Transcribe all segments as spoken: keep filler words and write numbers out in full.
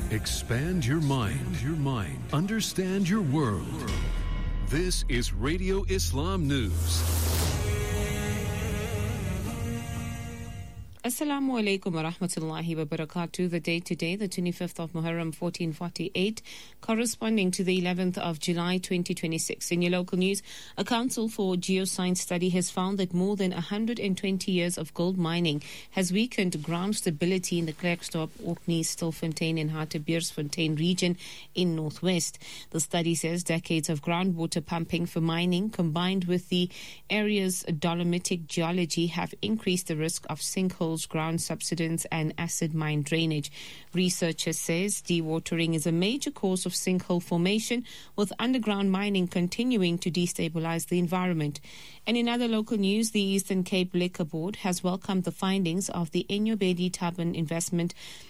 Expand your mind. Your mind. Understand your world. This is Radio Islam News. Assalamu alaikum wa rahmatullahi wa barakatuh. The date today, the twenty-fifth of Muharram fourteen forty-eight, corresponding to the eleventh of July twenty twenty-six. In your local news, a Council for Geoscience study has found that more than one hundred twenty years of gold mining has weakened ground stability in the Klerksdorp, Orkney, Stilfontein and Hartbeesfontein region in northwest. The study says decades of groundwater pumping for mining combined with the area's dolomitic geology have increased the risk of sinkholes, ground subsidence and acid mine drainage. Researchers says dewatering is a major cause of sinkhole formation, with underground mining continuing to destabilize the environment. And in other local news, the Eastern Cape Liquor Board has welcomed the findings of the Enyobeni Tavern investment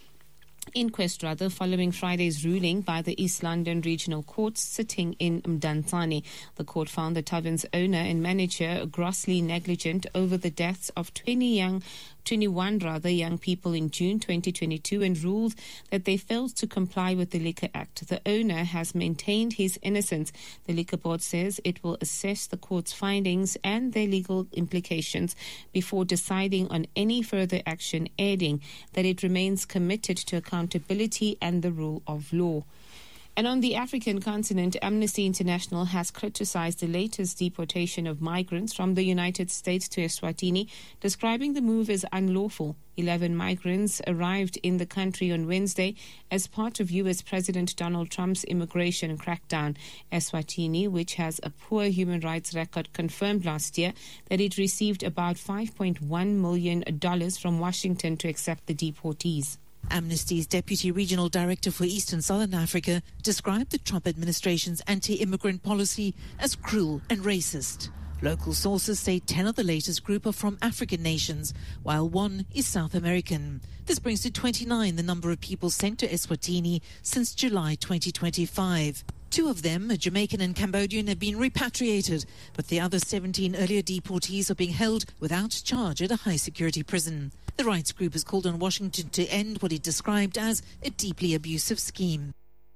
inquest rather following Friday's ruling by the East London Regional Court sitting in Mdantsane. The court found the tavern's owner and manager grossly negligent over the deaths of twenty young twenty-one rather young people in June twenty twenty-two and ruled that they failed to comply with the Liquor Act. The owner has maintained his innocence. The Liquor Board says it will assess the court's findings and their legal implications before deciding on any further action, adding that it remains committed to accountability and the rule of law. And on the African continent, Amnesty International has criticized the latest deportation of migrants from the United States to Eswatini, describing the move as unlawful. Eleven migrants arrived in the country on Wednesday as part of U S President Donald Trump's immigration crackdown. Eswatini, which has a poor human rights record, confirmed last year that it received about five point one million dollars from Washington to accept the deportees. Amnesty's Deputy Regional Director for East and Southern Africa described the Trump administration's anti-immigrant policy as cruel and racist. Local sources say ten of the latest group are from African nations, while one is South American. This brings to twenty-nine the number of people sent to Eswatini since July twenty twenty-five. Two of them, a Jamaican and Cambodian, have been repatriated, but the other seventeen earlier deportees are being held without charge at a high-security prison. The rights group has called on Washington to end what it described as a deeply abusive scheme.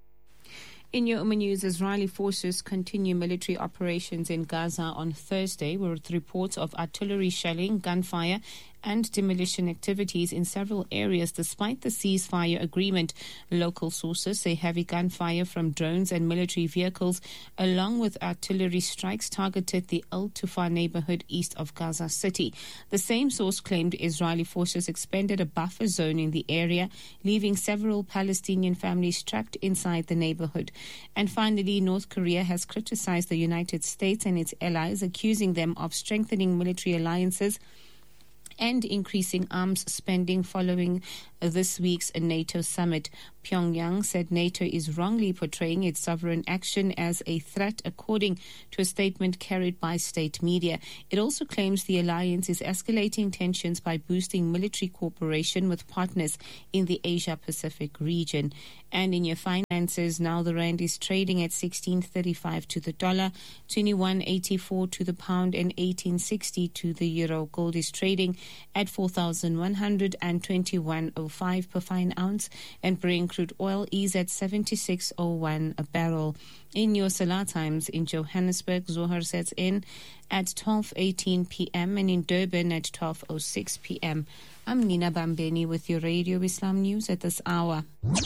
In your Ummah News, Israeli forces continue military operations in Gaza on Thursday with reports of artillery shelling, gunfire and demolition activities in several areas despite the ceasefire agreement. Local sources say heavy gunfire from drones and military vehicles along with artillery strikes targeted the Al-Tufa neighborhood east of Gaza City. The same source claimed Israeli forces expended a buffer zone in the area, leaving several Palestinian families trapped inside the neighborhood. And finally, North Korea has criticized the United States and its allies, accusing them of strengthening military alliances and increasing arms spending following this week's NATO summit. Pyongyang said NATO is wrongly portraying its sovereign action as a threat, according to a statement carried by state media. It also claims the alliance is escalating tensions by boosting military cooperation with partners in the Asia-Pacific region. And in your finances, now the rand is trading at sixteen thirty-five to the dollar, twenty-one eighty-four to the pound and eighteen sixty to the euro. Gold is trading at four thousand one hundred twenty-one oh five per fine ounce, and Brent crude oil is at seventy-six oh one a barrel. In your Salah times, in Johannesburg, Zohar sets in at twelve eighteen p.m. and in Durban at twelve oh six p.m. I'm Nina Bambeni with your Radio Islam News at this hour.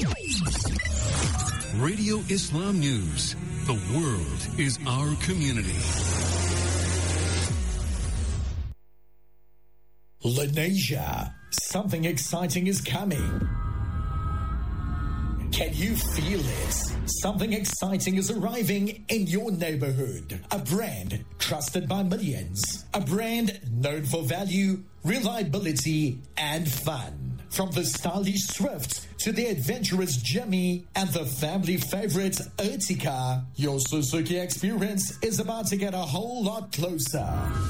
Radio Islam News. The world is our community. Lenasia, something exciting is coming. Can you feel it? Something exciting is arriving in your neighborhood. A brand trusted by millions. A brand known for value, reliability, and fun. From the stylish Swift to the adventurous Jimmy and the family favorite Ertiga, your Suzuki experience is about to get a whole lot closer.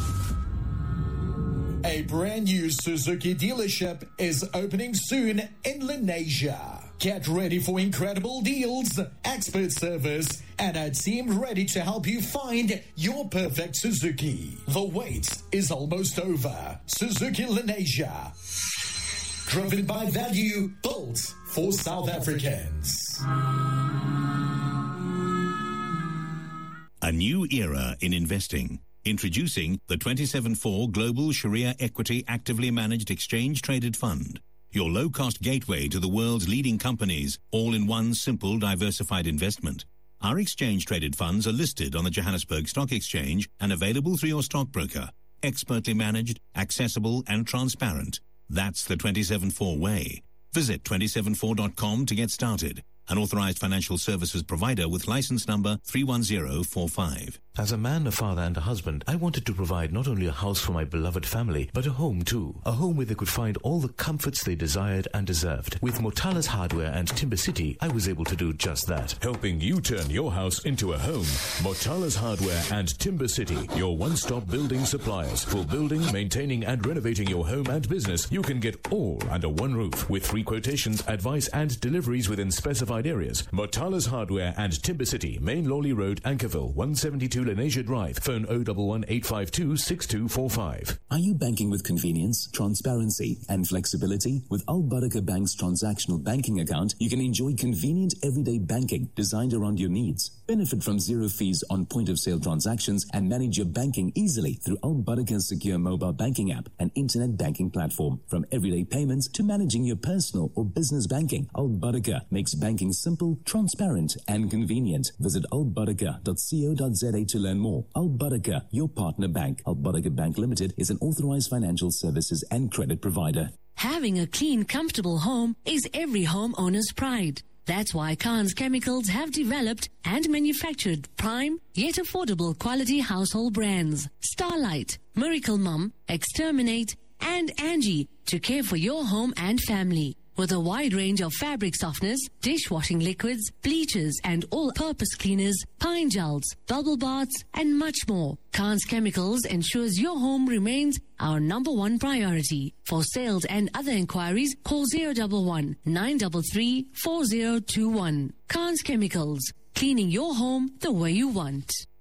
A brand new Suzuki dealership is opening soon in Lenasia. Get ready for incredible deals, expert service, and a team ready to help you find your perfect Suzuki. The wait is almost over. Suzuki Lenasia. driven by value, built for South Africans. A new era in investing. Introducing the twenty-seven four Global Sharia Equity Actively Managed Exchange Traded Fund. Your low-cost gateway to the world's leading companies, all in one simple diversified investment. Our exchange-traded funds are listed on the Johannesburg Stock Exchange and available through your stockbroker. Expertly managed, accessible and transparent. That's the twenty-seven four way. Visit twenty-seven four dot com to get started. An authorized financial services provider with license number three one zero four five. As a man, a father and a husband, I wanted to provide not only a house for my beloved family, but a home too. A home where they could find all the comforts they desired and deserved. With Motala's Hardware and Timber City, I was able to do just that. Helping you turn your house into a home. Motala's Hardware and Timber City, your one-stop building suppliers. For building, maintaining and renovating your home and business, you can get all under one roof. With free quotations, advice and deliveries within specified areas. Motala's Hardware and Timber City, Main Lawley Road, Ankerville, one seventy-two Lenasia Drive. Phone zero one one eight five two six two four five. Are you banking with convenience, transparency and flexibility? With Al Barakah Bank's transactional banking account, you can enjoy convenient everyday banking designed around your needs. Benefit from zero fees on point-of-sale transactions and manage your banking easily through Al Barakah's secure mobile banking app and internet banking platform. From everyday payments to managing your personal or business banking, Al Barakah makes banking simple, transparent and convenient. Visit al barakah dot co dot za to learn more. Al Barakah, your partner bank. Al Barakah Bank Limited is an authorized financial services and credit provider. Having a clean, comfortable home is every homeowner's pride. That's why Khan's Chemicals have developed and manufactured prime yet affordable quality household brands. Starlight, Miracle Mum, Exterminate and Angie to care for your home and family. With a wide range of fabric softeners, dishwashing liquids, bleachers and all-purpose cleaners, pine gels, bubble baths and much more. Khan's Chemicals ensures your home remains our number one priority. For sales and other inquiries, call zero one one nine three three four zero two one. Khan's Chemicals, cleaning your home the way you want.